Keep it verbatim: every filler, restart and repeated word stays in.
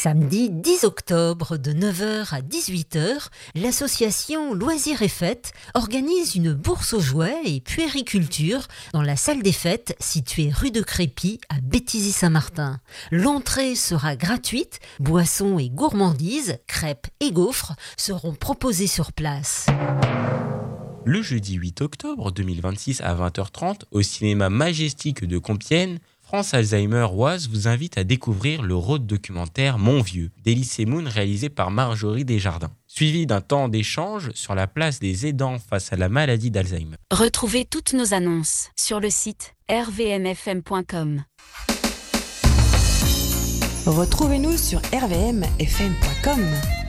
Samedi dix octobre de neuf heures à dix-huit heures, l'association Loisirs et Fêtes organise une bourse aux jouets et puériculture dans la salle des fêtes située rue de Crépy à Béthisy-Saint-Martin. L'entrée sera gratuite, boissons et gourmandises, crêpes et gaufres seront proposés sur place. Le jeudi huit octobre deux mille vingt-six à vingt heures trente, au cinéma Majestic de Compiègne, France Alzheimer Oise vous invite à découvrir le road documentaire Mon Vieux d'Elie Moon réalisé par Marjorie Desjardins, suivi d'un temps d'échange sur la place des aidants face à la maladie d'Alzheimer. Retrouvez toutes nos annonces sur le site r v m f m point com. Retrouvez-nous sur r v m f m point com.